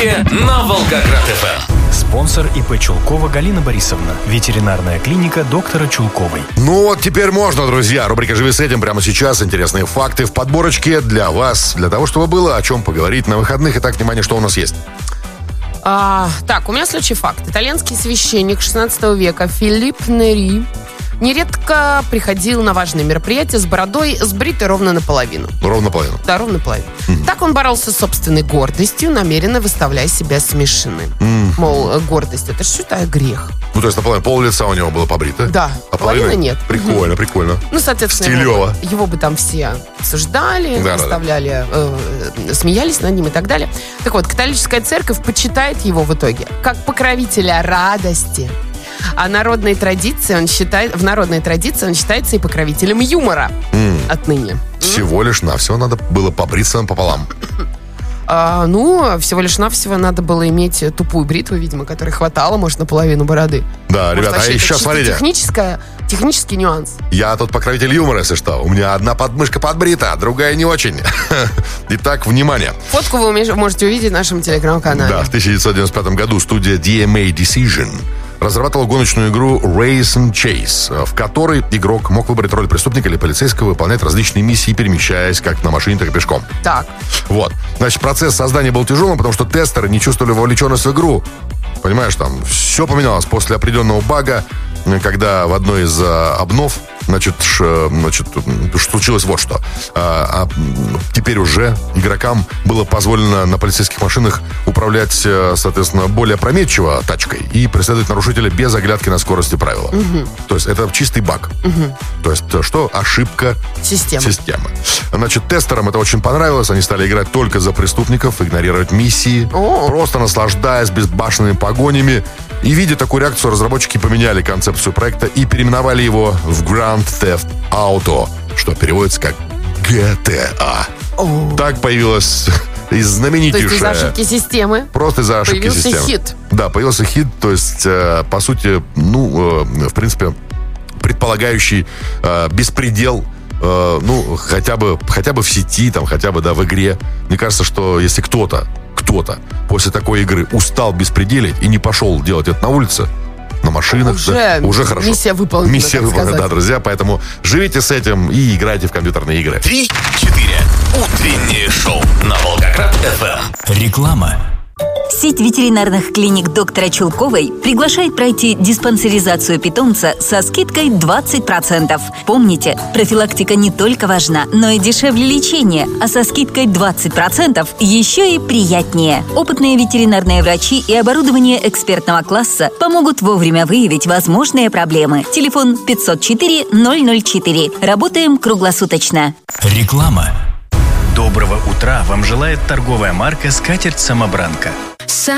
события на Волгоград-ФМ. Спонсор ИП Чулкова Галина Борисовна. Ветеринарная клиника доктора Чулковой. Ну вот теперь можно, друзья. Рубрика «Живи с этим» прямо сейчас. Интересные факты в подборочке для вас. Для того, чтобы было о чем поговорить на выходных. Итак, внимание, что у нас есть. Так, у меня следующий факт. Итальянский священник 16 века Филипп Нери нередко приходил на важные мероприятия с бородой, сбритой ровно наполовину. Ровно половину. Да, ровно наполовину. Так он боролся с собственной гордостью, намеренно выставляя себя смешанным. Мол, гордость — это что-то грех. Ну, то есть наполовину, пол лица у него было побрито. Да, а половина нет. Прикольно, прикольно. Ну, соответственно, стилево. Его бы там все осуждали, выставляли, смеялись над ним и так далее. Так вот, католическая церковь почитает его в итоге как покровителя радости. А в народной традиции он считается и покровителем юмора отныне. Всего лишь навсего надо было побриться пополам. Всего лишь навсего надо было иметь тупую бритву, видимо, которой хватало, может, наполовину бороды. Да, ребята, а еще смотрите. Технический нюанс. Я тут покровитель юмора, если что. У меня одна подмышка подбрита, а другая не очень. Итак, внимание. Фотку вы можете увидеть в нашем телеграм-канале. Да, в 1995 году студия DMA Decision разрабатывала гоночную игру Race and Chase, в которой игрок мог выбрать роль преступника или полицейского, выполнять различные миссии, перемещаясь как на машине, так и пешком. Так. Вот. Значит, процесс создания был тяжелым, потому что тестеры не чувствовали вовлеченность в игру. Понимаешь, там все поменялось после определенного бага, когда в одной из обнов, значит, случилось вот что. Теперь уже игрокам было позволено на полицейских машинах управлять, соответственно, более опрометчиво тачкой и преследовать нарушителя без оглядки на скорости правила. То есть это чистый баг. То есть что? Ошибка системы. Значит, тестерам это очень понравилось. Они стали играть только за преступников, игнорировать миссии, просто наслаждаясь безбашенными погонями. И, видя такую реакцию, разработчики поменяли концепцию проекта и переименовали его в Grand Theft Auto, что переводится как GTA. Так появилась знаменитейшая... То есть из-за ошибки системы? Просто из-за ошибки системы. Появился хит. Да, появился хит, то есть, по сути, в принципе, предполагающий беспредел, хотя бы в сети, там, хотя бы, да, в игре. Мне кажется, что если кто-то после такой игры устал беспределить и не пошел делать это на улице, на машинах, уже хорошо. Миссия выполнена, да, друзья. Поэтому живите с этим и играйте в компьютерные игры. 3-4. Утреннее шоу на Волгоград-ФМ. Реклама. Сеть ветеринарных клиник доктора Чулковой приглашает пройти диспансеризацию питомца со скидкой 20%. Помните, профилактика не только важна, но и дешевле лечения, а со скидкой 20% еще и приятнее. Опытные ветеринарные врачи и оборудование экспертного класса помогут вовремя выявить возможные проблемы. Телефон 504-004. Работаем круглосуточно. Реклама. Доброго утра вам желает торговая марка «Скатерть-самобранка».